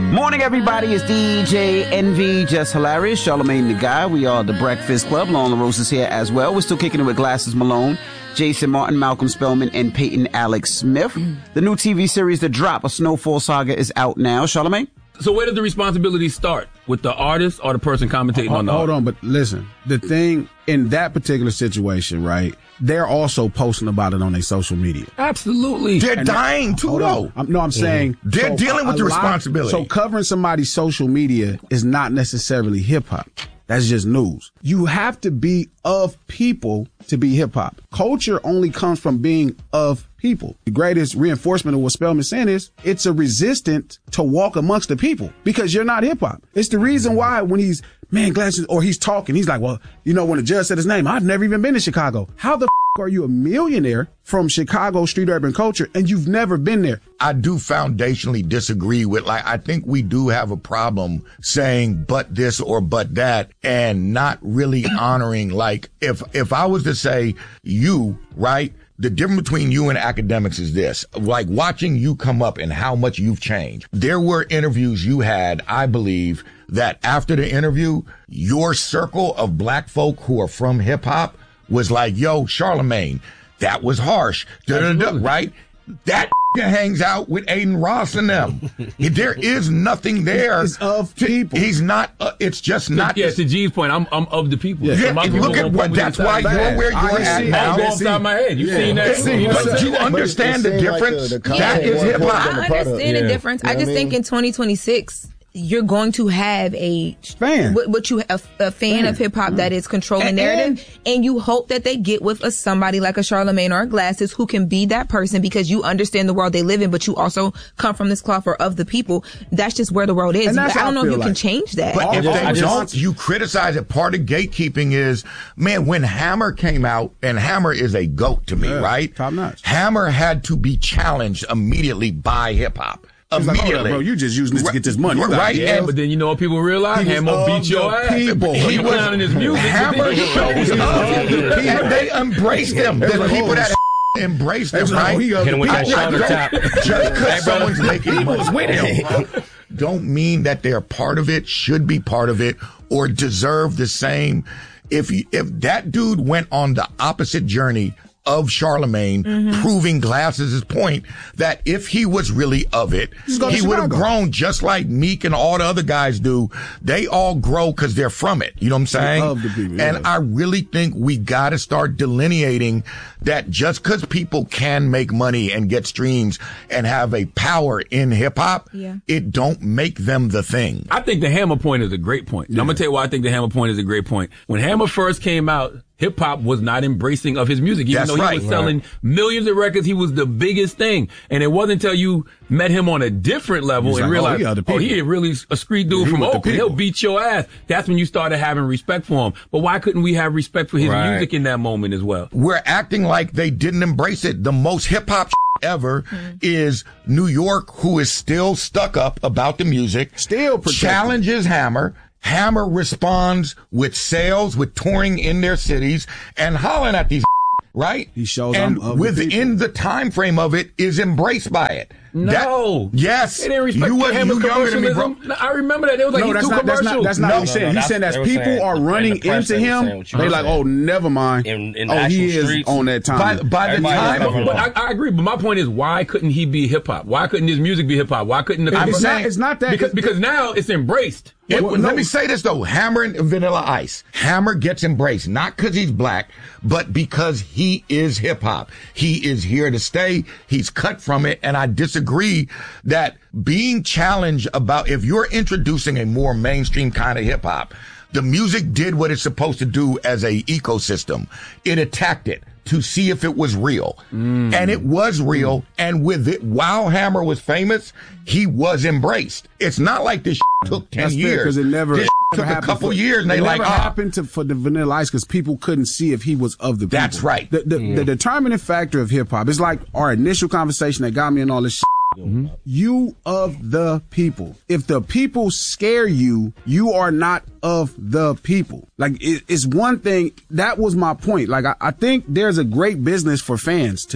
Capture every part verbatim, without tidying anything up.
Morning, everybody. It's D J Envy, Just Hilarious, Charlamagne the Guy. We are the Breakfast Club. Lauren LaRosa is here as well. We're still kicking it with Glasses Malone, Jason Martin, Malcolm Spellman, and Peyton Alex Smith. Mm. The new T V series, The Drop, A Snowfall Saga, is out now. Charlamagne? So where does the responsibility start? With the artist or the person commentating hold, on the Hold art? on, but listen, the thing in that particular situation, right, they're also posting about it on their social media. Absolutely. They're And dying too, though. I'm, no, I'm mm-hmm. saying. They're so dealing with the lot, responsibility. So covering somebody's social media is not necessarily hip-hop. That's just news. You have to be of people to be hip-hop. Culture only comes from being of people. The greatest reinforcement of what Spellman's saying is it's a resistance to walk amongst the people because you're not hip-hop. It's the reason why when he's, man, Glasses, or he's talking, he's like, well, you know, when the judge said his name, I've never even been to Chicago. How the f- are you a millionaire from Chicago street urban culture and you've never been there? I do foundationally disagree with, like, I think we do have a problem saying but this or but that and not really honoring, like, if, if I was to say you, right? The difference between you and academics is this, like watching you come up and how much you've changed. There were interviews you had, I believe, that after the interview, your circle of black folk who are from hip hop was like, yo, Charlamagne, that was harsh. Da-da-da, right? That hangs out with Aiden Ross and them. There is nothing there. It's of people. He's not, uh, it's just not. Yeah, to G's point, I'm I'm of the people. Yeah, So my and people look at won't what, put me that's inside why the you're bag. where you're I at see, now. I'll go off the top of my head. You've Yeah. seen that. See, You know but what I'm you saying? understand the But it seemed like difference? the- the That content is wasn't hip put hop. on the I product. understand the Yeah. difference. You I know just what I think mean? in twenty twenty-six, you're going to have a Fan. what, what you a, a fan, Fan. of hip hop that is controlling And- narrative, and you hope that they get with a somebody like a Charlamagne or a Glasses who can be that person because you understand the world they live in, but you also come from this cloth for of the people. That's just where the world is. And that's I how don't I know if feel you like. can change that. But if All- they all don't, Johnson- you criticize it. Part of gatekeeping is, man, when Hammer came out, and Hammer is a GOAT to me, Yeah, right? top notch. Hammer had to be challenged immediately by hip hop. He's like, Immediately. hold up, bro, you just using this to get this money. You got Right, it. and- But then you know what people realize? He was Hammer of beat your the ass. people. He, He was was- clowning his music. Hammer shows up, and they embraced him. The like, people oh, that embraced him, They was like, right? oh, he of Hit him with the that people. shoulder tap. Just because someone's making money with him don't mean that they're part of it, should be part of it, or deserve the same. If you, if that dude went on the opposite journey of Charlamagne, mm-hmm. proving Glasses' point that if he was really of it, go to he would have Chicago. grown just like Meek and all the other guys do. They all grow because they're from it. You know what I'm saying? Of the people, and yeah. I really think we got to start delineating that just because people can make money and get streams and have a power in hip hop, Yeah. it don't make them the thing. I think the Hammer point is a great point. I'm going to tell you why I think the Hammer point is a great point. When Hammer first came out, hip hop was not embracing of his music. Even That's though he right. was selling millions of records, he was the biggest thing. And it wasn't until you met him on a different level He's and like, oh, realized, he other oh, people. he really a street dude He from with the Oakland. He'll people. beat your ass. That's when you started having respect for him. But why couldn't we have respect for his Right. music in that moment as well? We're acting like they didn't embrace it. The most hip hop ever Mm-hmm. is New York, who is still stuck up about the music, Still protected. challenges Hammer. Hammer responds with sales, with touring in their cities and hollering at these, right? He shows and I'm of the within the time frame of it is embraced by it. No. That- yes. They didn't respect you was Hammer's you younger than me, bro. commercialism. No, I remember that. They was like, No, he's that's too not, that's commercial. not, that's not No. what he's saying. No, no, he's saying that's- as they were people saying- are in the running press into they were him, saying what you they were like, saying. oh, never mind. In- in oh, actual he is streets, on that time. By, by the Everybody time, was But I, I agree. But my point is, why couldn't he be hip hop? Why couldn't his music be hip hop? Why couldn't the I'm it's, saying- not, it's not that. because because now it's embraced. It- Well, let no. me say this though, Hammer and Vanilla Ice. Hammer gets embraced, not because he's black, but because he is hip hop. He is here to stay. He's cut from it. And I disagree that being challenged about, if you're introducing a more mainstream kind of hip hop, the music did what it's supposed to do as a ecosystem. It attacked it to see if it was real. Mm. And it was real. And with it, while Hammer was famous, he was embraced. It's not like this took ten That's years. because it never This took a happened couple for, years, and it they like, never ah. happened to for the Vanilla Ice because people couldn't see if he was of the people. That's right. The, the, Yeah. the determining factor of hip hop is like our initial conversation that got me in all this. Shit. Mm-hmm. You of the people. If the people scare you, you are not of the people. Like it, it's one thing. That was my point. Like I, I think there's a great business for fans today.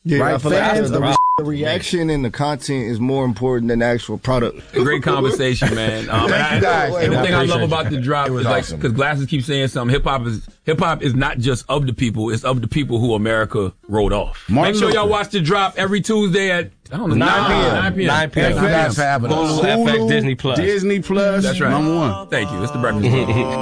Yeah, right? I feel Fans, like the, the, the reaction and the content is more important than the actual product. Great conversation, man. Um, Thank I, you guys. Everything I love about the drop It was is like awesome. because Glasses keep saying something. Hip hop is hip hop is not just of the people; it's of the people who America wrote off. Martin Make sure y'all Luther. watch the drop every Tuesday at I don't know nine p.m. nine p.m. nine p.m. Thank you guys for having us. Hulu, F X, Disney Plus. Disney Plus. That's right. Number one. Thank you. It's the Breakfast Club.